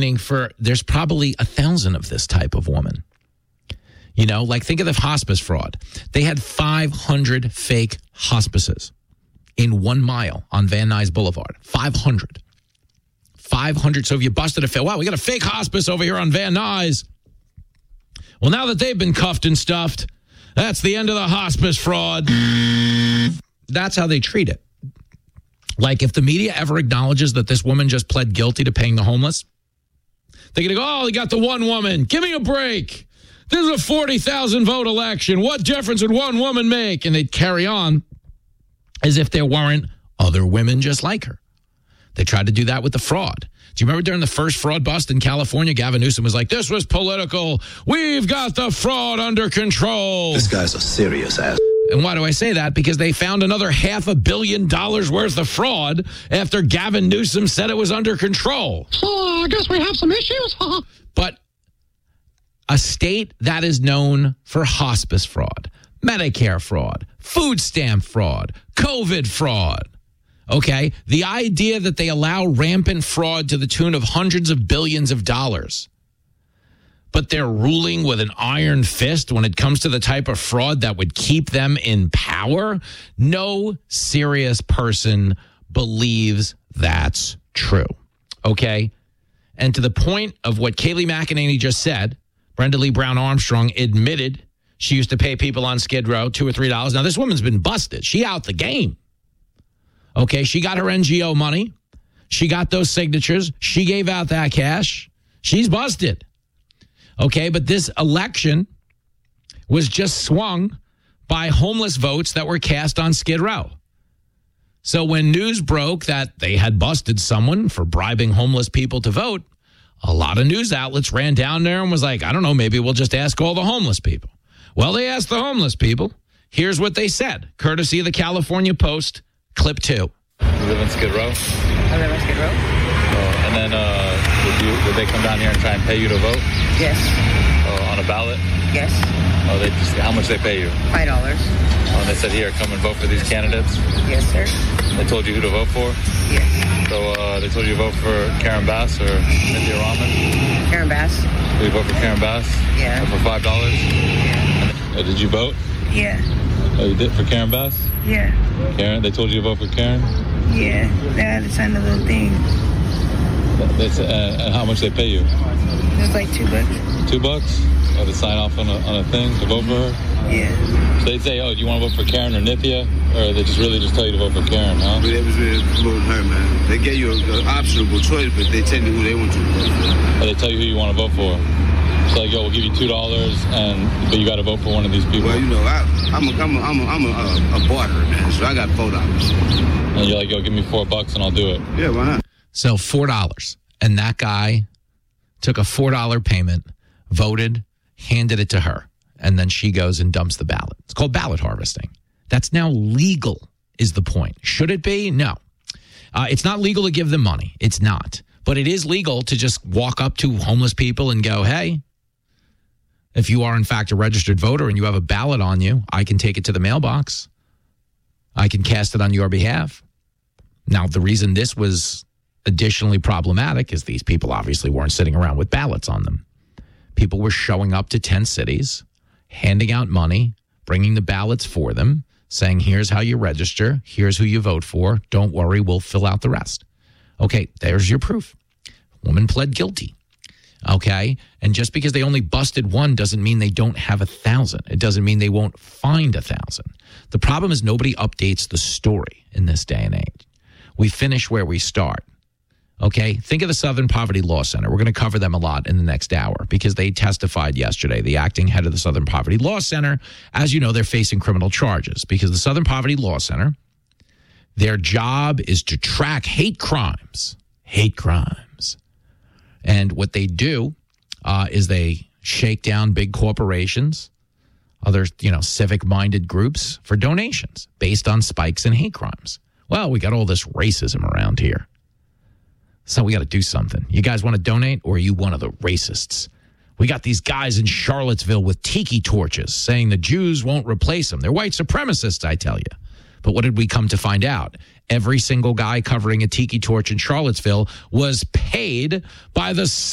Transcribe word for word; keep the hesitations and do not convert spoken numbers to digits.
meaning for there's probably a thousand of this type of woman. You know, like think of the hospice fraud. They had five hundred fake hospices in one mile on Van Nuys Boulevard. five hundred. five hundred. So if you busted a fake, wow, we got a fake hospice over here on Van Nuys. Well, now that they've been cuffed and stuffed, that's the end of the hospice fraud. That's how they treat it. Like if the media ever acknowledges that this woman just pled guilty to paying the homeless, they're going to go, oh, they got the one woman. Give me a break. This is a forty thousand vote election. What difference would one woman make? And they'd carry on as if there weren't other women just like her. They tried to do that with the fraud. Do you remember during the first fraud bust in California, Gavin Newsom was like, this was political. We've got the fraud under control. This guy's a serious ass. And why do I say that? Because they found another half a billion dollars worth of fraud after Gavin Newsom said it was under control. So uh, I guess we have some issues. But a state that is known for hospice fraud, Medicare fraud, food stamp fraud, COVID fraud. Okay, the idea that they allow rampant fraud to the tune of hundreds of billions of dollars, but they're ruling with an iron fist when it comes to the type of fraud that would keep them in power, no serious person believes that's true. Okay, and to the point of what Kayleigh McEnany just said, Brenda Lee Brown Armstrong admitted she used to pay people on Skid Row two or three dollars. Now, this woman's been busted. She out the game. Okay, she got her N G O money. She got those signatures. She gave out that cash. She's busted. Okay, but this election was just swung by homeless votes that were cast on Skid Row. So when news broke that they had busted someone for bribing homeless people to vote, a lot of news outlets ran down there and was like, I don't know, maybe we'll just ask all the homeless people. Well, they asked the homeless people. Here's what they said, courtesy of the California Post. Clip two. You live in Skid Row? I live in Skid Row. Oh, and then uh, would, you, would they come down here and try and pay you to vote? Yes. Oh, on a ballot? Yes. Oh, they just, how much they pay you? Five dollars. Oh, and they said, here, come and vote for these candidates? Yes, sir. They told you who to vote for? Yes. So uh, they told you to vote for Karen Bass or Cynthia Rahman? Karen Bass. Did you vote for Karen Bass? Yeah. For five dollars? Yeah. Uh, did you vote? Yeah. Oh, you did for Karen Bass? Yeah. Karen, they told you to vote for Karen? Yeah. They had to sign a little thing. That's, uh, and how much they pay you? It was like two bucks. Two bucks? Oh, to sign off on a, on a thing to vote for her? Yeah. So they say, oh, do you want to vote for Karen or Nithya? Or they just really just tell you to vote for Karen, huh? But it was really vote her, man. They gave you an optional choice, but they tell you who they want you to vote for. Or they tell you who you want to vote for. So like, yo, we'll give you two dollars, and but you got to vote for one of these people. Well, you know, I, I'm a, I'm a, I'm a, I'm a, a, a barterer, man. So I got four dollars. And you're like, yo, give me four bucks, and I'll do it. Yeah, why not? So four dollars, and that guy took a four dollar payment, voted, handed it to her, and then she goes and dumps the ballot. It's called ballot harvesting. That's now legal, is the point. Should it be? No. Uh, it's not legal to give them money. It's not. But it is legal to just walk up to homeless people and go, hey, if you are, in fact, a registered voter and you have a ballot on you, I can take it to the mailbox. I can cast it on your behalf. Now, the reason this was additionally problematic is these people obviously weren't sitting around with ballots on them. People were showing up to ten cities, handing out money, bringing the ballots for them, saying, here's how you register, here's who you vote for, don't worry, we'll fill out the rest. Okay, there's your proof. Woman pled guilty. Okay, and just because they only busted one doesn't mean they don't have a thousand. It doesn't mean they won't find a thousand. The problem is nobody updates the story in this day and age. We finish where we start. Okay, think of the Southern Poverty Law Center. We're going to cover them a lot in the next hour because they testified yesterday. The acting head of the Southern Poverty Law Center, as you know, they're facing criminal charges because the Southern Poverty Law Center, their job is to track hate crimes. Hate crimes. And what they do uh, is they shake down big corporations, other, you know, civic-minded groups for donations based on spikes in hate crimes. Well, we got all this racism around here. So we got to do something. You guys want to donate, or are you one of the racists? We got these guys in Charlottesville with tiki torches saying the Jews won't replace them. They're white supremacists, I tell you. But what did we come to find out? Every single guy covering a tiki torch in Charlottesville was paid by the